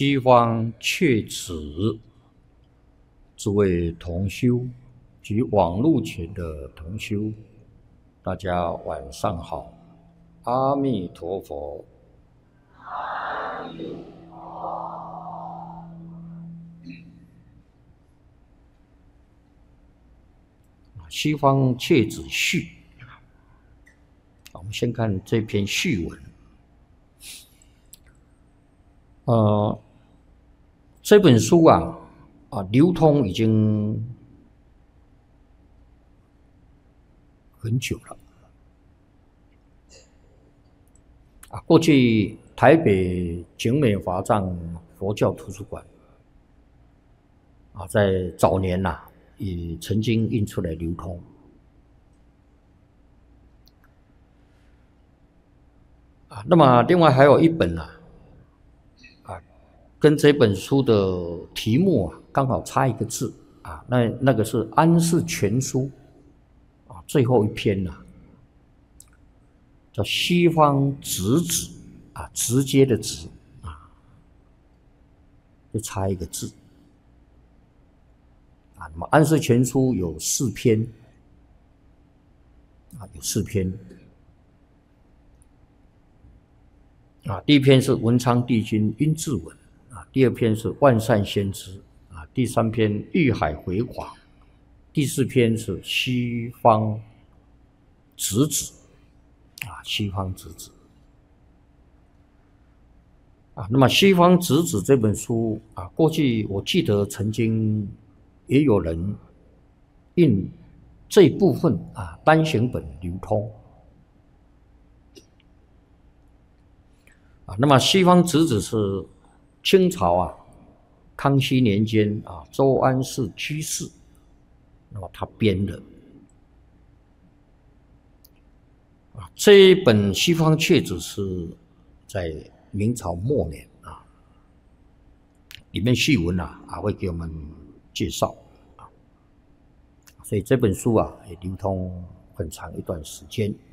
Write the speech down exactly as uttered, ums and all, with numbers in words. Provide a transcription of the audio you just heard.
西方确子诸位同修及网络前的同修，大家晚上好，阿弥陀佛。 阿弥陀佛。 西方切子序，我们先看这篇序文。呃，这本书啊，啊，流通已经很久了。啊，过去台北景美华藏佛教图书馆啊，在早年呐、啊，也曾经印出来流通。啊，那么另外还有一本啊，啊，跟这本书的题目啊刚好差一个字啊，那那个是《安世全书》啊，最后一篇呐、啊，叫西方直指啊，直接的直啊，就差一个字啊。那么《安世全书》有四篇啊，有四篇啊。第一篇是文昌帝君殷志文啊，第二篇是万善先知啊，第三篇玉海回广，第四篇是西方直指啊，西方直指啊。那么西方直指这本书啊，过去我记得曾经也有人印这一部分啊单行本流通啊。那么西方直指是清朝啊康熙年间啊周安世居士，那么他编的啊。这一本西方确子是在明朝末年啊，里面序文啊啊会给我们介绍啊，所以这本书啊也流通很长一段时间。